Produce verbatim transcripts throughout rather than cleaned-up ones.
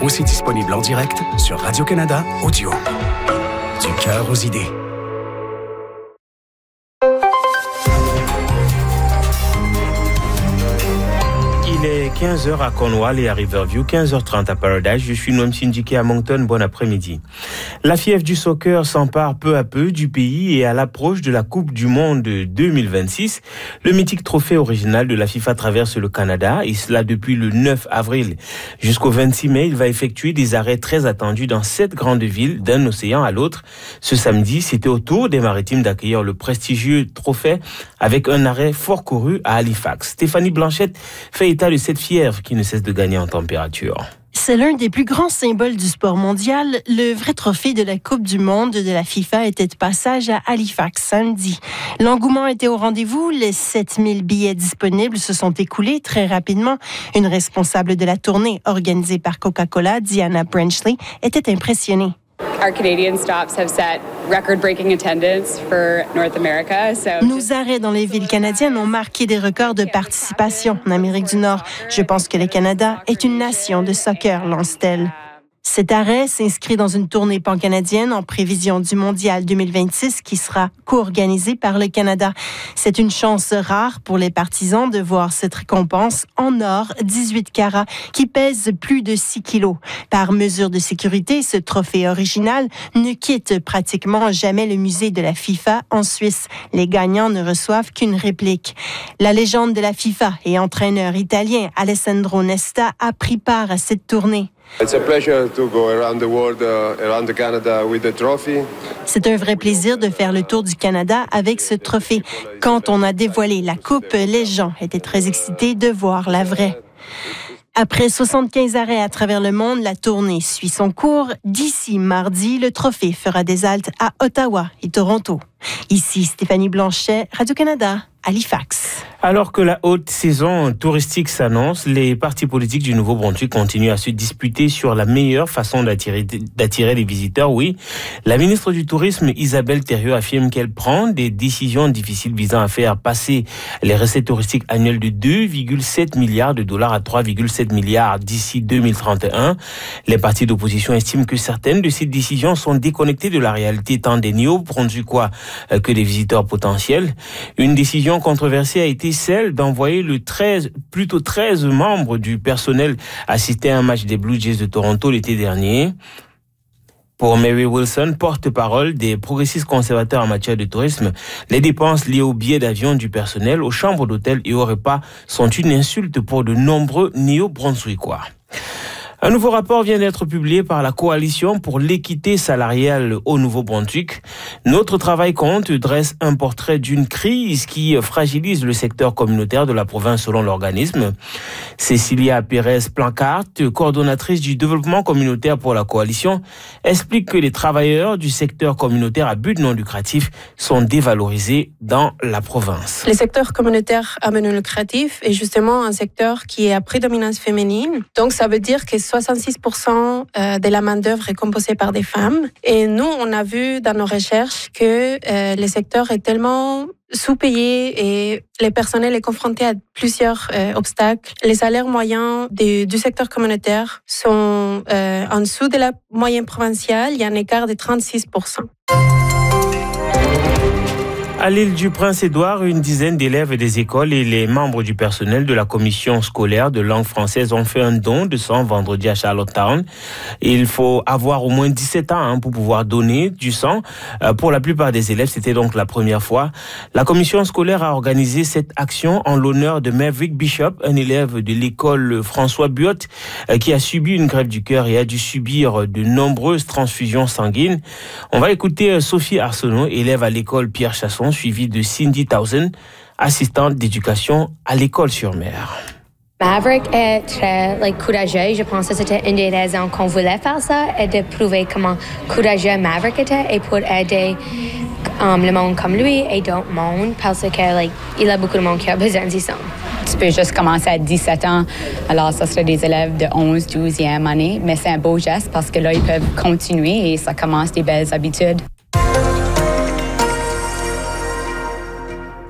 aussi disponible en direct sur Radio-Canada Audio. Du cœur aux idées. Il est quinze heures à Cornwall et à Riverview, quinze heures trente à Paradise. Je suis Noam Sindiki à Moncton. Bon après-midi. La fièvre du soccer s'empare peu à peu du pays et à l'approche de la Coupe du Monde deux mille vingt-six, le mythique trophée original de la FIFA traverse le Canada et cela depuis le neuf avril. Jusqu'au vingt-six mai, il va effectuer des arrêts très attendus dans sept grandes villes d'un océan à l'autre. Ce samedi, c'était au tour des Maritimes d'accueillir le prestigieux trophée avec un arrêt fort couru à Halifax. Stéphanie Blanchette fait état de cette fièvre qui ne cesse de gagner en température. C'est l'un des plus grands symboles du sport mondial. Le vrai trophée de la Coupe du Monde de la FIFA était de passage à Halifax samedi. L'engouement était au rendez-vous. Les sept mille billets disponibles se sont écoulés très rapidement. Une responsable de la tournée organisée par Coca-Cola, Diana Brenchley, était impressionnée. Our Canadian stops have set record-breaking attendance for North America. So Nos arrêts dans les villes canadiennes ont marqué des records de participation en Amérique du Nord. Je pense que le Canada est une nation de soccer, lance-t-elle. Cet arrêt s'inscrit dans une tournée pan-canadienne en prévision du Mondial deux mille vingt-six qui sera co-organisé par le Canada. C'est une chance rare pour les partisans de voir cette récompense en or dix-huit carats qui pèse plus de six kilos. Par mesure de sécurité, ce trophée original ne quitte pratiquement jamais le musée de la FIFA en Suisse. Les gagnants ne reçoivent qu'une réplique. La légende de la FIFA et entraîneur italien Alessandro Nesta a pris part à cette tournée. It's a pleasure to go around the world, uh, around the Canada with the trophy. C'est un vrai plaisir de faire le tour du Canada avec ce trophée. Quand on a dévoilé la coupe, les gens étaient très excités de voir la vraie. Après soixante-quinze arrêts à travers le monde, la tournée suit son cours. D'ici mardi, le trophée fera des haltes à Ottawa et Toronto. Ici Stéphanie Blanchet, Radio-Canada, Halifax. Alors que la haute saison touristique s'annonce, les partis politiques du Nouveau-Brunswick continuent à se disputer sur la meilleure façon d'attirer, d'attirer les visiteurs. Oui, la ministre du Tourisme, Isabelle Thériault, affirme qu'elle prend des décisions difficiles visant à faire passer les recettes touristiques annuelles de deux virgule sept milliards de dollars à trois virgule sept milliards d'ici deux mille trente et un. Les partis d'opposition estiment que certaines de ces décisions sont déconnectées de la réalité tant des Néo-Brunswickois que des visiteurs potentiels. Une décision controversée a été celle d'envoyer le treize, plutôt treize membres du personnel assister à un match des Blue Jays de Toronto l'été dernier. Pour Mary Wilson, porte-parole des progressistes conservateurs en matière de tourisme, les dépenses liées aux billets d'avion du personnel, aux chambres d'hôtel et aux repas sont une insulte pour de nombreux Néo-Brunswickois. Un nouveau rapport vient d'être publié par la Coalition pour l'équité salariale au Nouveau-Brunswick. Notre travail compte dresse un portrait d'une crise qui fragilise le secteur communautaire de la province selon l'organisme. Cécilia Pérez-Plancart, coordonnatrice du développement communautaire pour la Coalition, explique que les travailleurs du secteur communautaire à but non lucratif sont dévalorisés dans la province. Le secteur communautaire à but non lucratif est justement un secteur qui est à prédominance féminine. Donc ça veut dire que soixante-six pour cent de la main-d'œuvre est composée par des femmes. Et nous, on a vu dans nos recherches que euh, le secteur est tellement sous-payé et le personnel est confronté à plusieurs euh, obstacles. Les salaires moyens du, du secteur communautaire sont euh, en dessous de la moyenne provinciale. Il y a un écart de trente-six pour cent. À l'île du Prince-Édouard, une dizaine d'élèves des écoles et les membres du personnel de la commission scolaire de langue française ont fait un don de sang vendredi à Charlottetown. Il faut avoir au moins dix-sept ans hein, pour pouvoir donner du sang. Euh, pour la plupart des élèves, c'était donc la première fois. La commission scolaire a organisé cette action en l'honneur de Maverick Bishop, un élève de l'école François Buot, euh, qui a subi une grève du cœur et a dû subir de nombreuses transfusions sanguines. On va écouter euh, Sophie Arsenault, élève à l'école Pierre Chasson, suivi de Cindy Towson, assistante d'éducation à l'école-sur-mer. Maverick est très like, courageux. Je pense que c'était une des raisons qu'on voulait faire ça, et de prouver comment courageux Maverick était et pour aider um, le monde comme lui et d'autres mondes parce que like, il y a beaucoup de monde qui a besoin de ça. Tu peux juste commencer à dix-sept ans, alors ça serait des élèves de onze, douzième année, mais c'est un beau geste parce que là, ils peuvent continuer et ça commence des belles habitudes.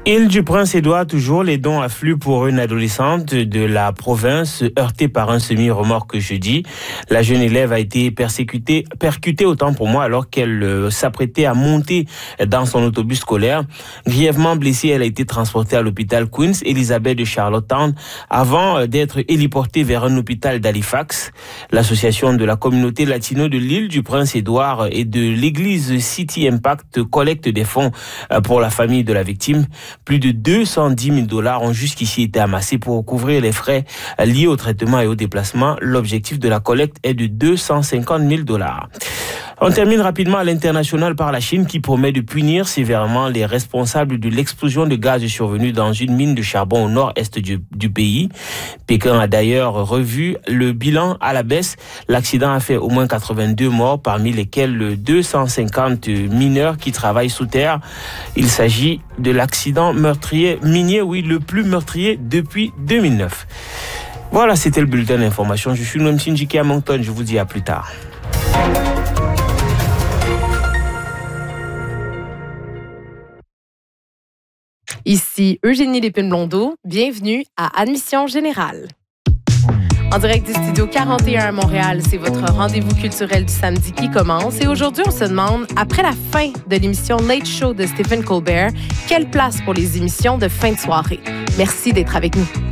Île-du-Prince-Édouard, toujours, les dons affluent pour une adolescente de la province heurtée par un semi-remorque jeudi. La jeune élève a été persécutée, percutée autant pour moi alors qu'elle euh, s'apprêtait à monter dans son autobus scolaire. Grièvement blessée, elle a été transportée à l'hôpital Queen Elizabeth de Charlottetown avant euh, d'être héliportée vers un hôpital d'Halifax. L'association de la communauté latino de l'Île-du-Prince-Édouard et de l'église City Impact collecte des fonds euh, pour la famille de la victime. Plus de deux cent dix mille dollars ont jusqu'ici été amassés pour couvrir les frais liés au traitement et au déplacement. L'objectif de la collecte est de deux cent cinquante mille dollars. On termine rapidement à l'international par la Chine qui promet de punir sévèrement les responsables de l'explosion de gaz survenue dans une mine de charbon au nord-est du, du pays. Pékin a d'ailleurs revu le bilan à la baisse. L'accident a fait au moins quatre-vingt-deux morts, parmi lesquels deux cent cinquante mineurs qui travaillent sous terre. Il s'agit de l'accident meurtrier minier, oui, le plus meurtrier depuis deux mille neuf. Voilà, c'était le bulletin d'information. Je suis Noam Sinjiki à Moncton. Je vous dis à plus tard. Ici Eugénie Lépine-Blondeau, bienvenue à Admission Générale. En direct du studio quarante et un à Montréal, c'est votre rendez-vous culturel du samedi qui commence. Et aujourd'hui, on se demande, après la fin de l'émission Late Show de Stephen Colbert, quelle place pour les émissions de fin de soirée? Merci d'être avec nous.